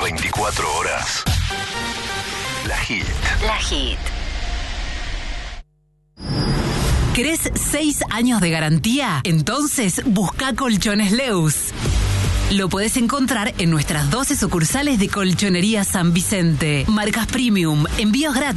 24 horas. La Hit. La Hit. ¿Querés 6 años de garantía? Entonces busca Colchones Leus. Lo podés encontrar en nuestras 12 sucursales de Colchonería San Vicente. Marcas premium, envíos gratis.